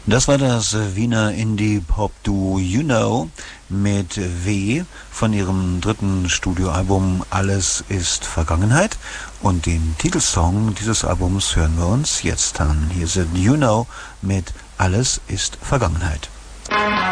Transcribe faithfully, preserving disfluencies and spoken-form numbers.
Das war das Wiener Indie-Pop-Duo You Know mit W von ihrem dritten Studioalbum Alles ist Vergangenheit. Und den Titelsong dieses Albums hören wir uns jetzt an. Hier sind You Know mit Alles ist Vergangenheit.